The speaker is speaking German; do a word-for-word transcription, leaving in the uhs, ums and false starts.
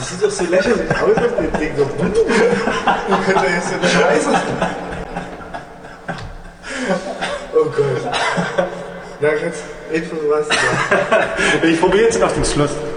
Das sieht doch so lächerlich aus auf dem Ding. So, könnte jetzt so eine Scheiße sein. Oh Gott. Da kannst du etwas was sagen. Ich probiere jetzt auf den Schluss.